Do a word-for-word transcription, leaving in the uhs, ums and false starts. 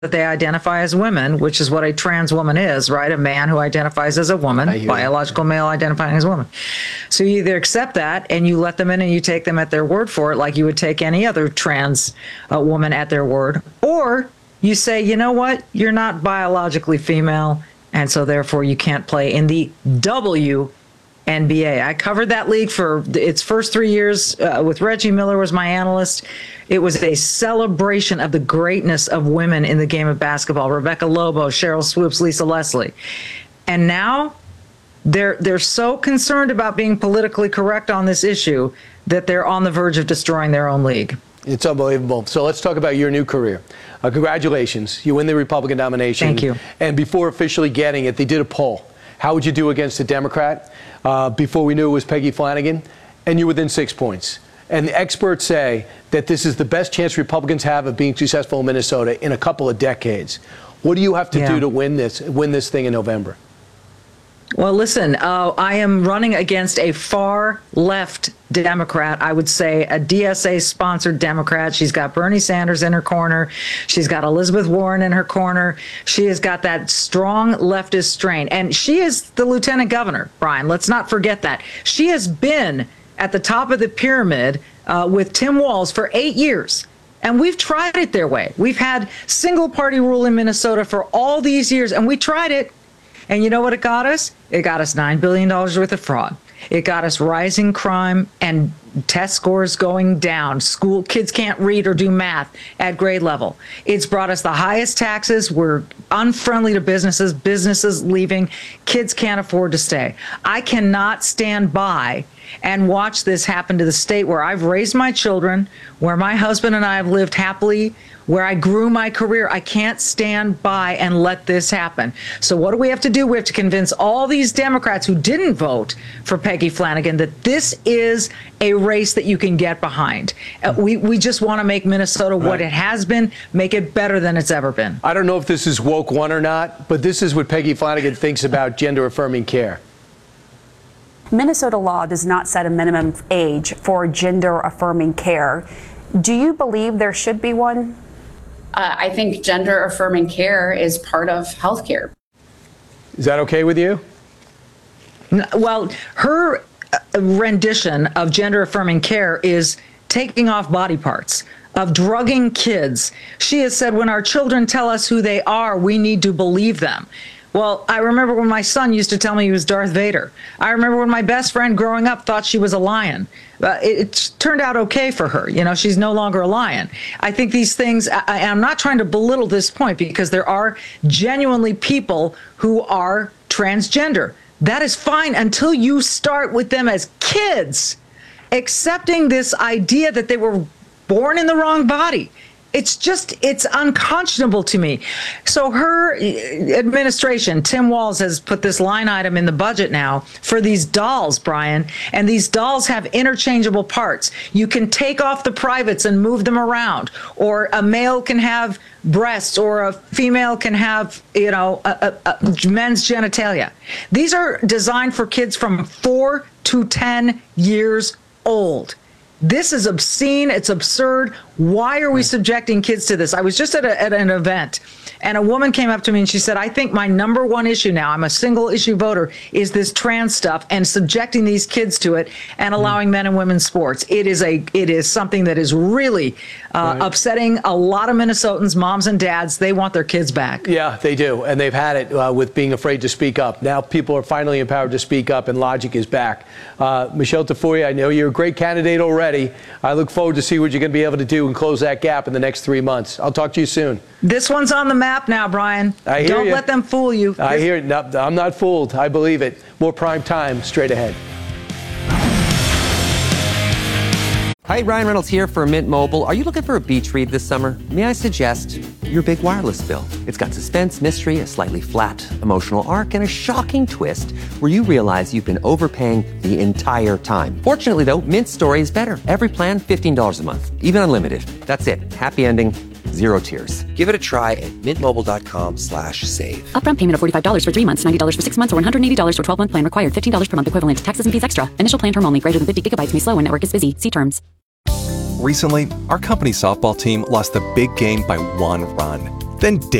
that they identify as women, which is what a trans woman is, right? A man who identifies as a woman, biological male identifying as a woman. So you either accept that and you let them in and you take them at their word for it, like you would take any other trans uh, woman at their word, or you say, you know what, you're not biologically female, and so therefore you can't play in the W N B A. I covered that league for its first three years uh, with Reggie Miller was my analyst. It was a celebration of the greatness of women in the game of basketball. Rebecca Lobo, Cheryl Swoops, Lisa Leslie. And now they're they're so concerned about being politically correct on this issue that they're on the verge of destroying their own league. It's unbelievable. So let's talk about your new career. Uh, congratulations. You win the Republican nomination. Thank you. And before officially getting it, they did a poll. How would you do against a Democrat? Uh, before we knew it was Peggy Flanagan, and you're within six points. And the experts say that this is the best chance Republicans have of being successful in Minnesota in a couple of decades. What do you have to yeah. do to win this, win this thing in November? Well, listen, uh, I am running against a far left Democrat. I would say a D S A-sponsored Democrat. She's got Bernie Sanders in her corner. She's got Elizabeth Warren in her corner. She has got that strong leftist strain. And she is the lieutenant governor, Brian. Let's not forget that. She has been at the top of the pyramid uh, with Tim Walz for eight years. And we've tried it their way. We've had single-party rule in Minnesota for all these years, and we tried it. And you know what it got us? It got us nine billion dollars worth of fraud. It got us rising crime and test scores going down. School kids can't read or do math at grade level. It's brought us the highest taxes. We're unfriendly to businesses, businesses leaving. Kids can't afford to stay. I cannot stand by and watch this happen to the state where I've raised my children, where my husband and I have lived happily, where I grew my career. I can't stand by and let this happen. So what do we have to do? We have to convince all these Democrats who didn't vote for Peggy Flanagan that this is a race that you can get behind. Uh, we, we just want to make Minnesota what Right. it has been, make it better than it's ever been. I don't know if this is woke one or not, but this is what Peggy Flanagan thinks about gender-affirming care. Minnesota law does not set a minimum age for gender-affirming care. Do you believe there should be one? Uh, I think gender-affirming care is part of healthcare. Is that okay with you? Well, her rendition of gender-affirming care is taking off body parts, of drugging kids. She has said, when our children tell us who they are, we need to believe them. Well, I remember when my son used to tell me he was Darth Vader. I remember when my best friend growing up thought she was a lion. Uh, it, it turned out okay for her. You know, she's no longer a lion. I think these things, I, I'm not trying to belittle this point because there are genuinely people who are transgender. That is fine until you start with them as kids, accepting this idea that they were born in the wrong body. It's just, it's unconscionable to me. So her administration, Tim Walz, has put this line item in the budget now for these dolls, Brian, and these dolls have interchangeable parts. You can take off the privates and move them around, or a male can have breasts, or a female can have, you know, a, a, a men's genitalia. These are designed for kids from four to ten years old. This is obscene. It's absurd. Why are we subjecting kids to this? I was just at, a, at an event, and a woman came up to me and she said, I think my number one issue now, I'm a single issue voter, is this trans stuff and subjecting these kids to it and allowing mm. men and women's sports. It is a, it is something that is really uh, right. upsetting a lot of Minnesotans, moms and dads. They want their kids back. Yeah, they do. And they've had it uh, with being afraid to speak up. Now people are finally empowered to speak up, and logic is back. Uh, Michelle Tafoya, I know you're a great candidate already. I look forward to see what you're going to be able to do and close that gap in the next three months. I'll talk to you soon. This one's on the map now, Brian. I hear Don't you. let them fool you. I this- hear it. No, I'm not fooled. I believe it. More prime time straight ahead. Hi, Ryan Reynolds here for Mint Mobile. Are you looking for a beach read this summer? May I suggest your big wireless bill? It's got suspense, mystery, a slightly flat emotional arc, and a shocking twist where you realize you've been overpaying the entire time. Fortunately, though, Mint's story is better. Every plan, fifteen dollars a month, even unlimited. That's it. Happy ending. Zero tears. Give it a try at mintmobile.com slash save. Upfront payment of forty-five dollars for three months, ninety dollars for six months, or one hundred eighty dollars for twelve-month plan required. fifteen dollars per month equivalent. Taxes and fees extra. Initial plan term only. Greater than fifty gigabytes may slow when network is busy. See terms. Recently, our company softball team lost the big game by one run. Then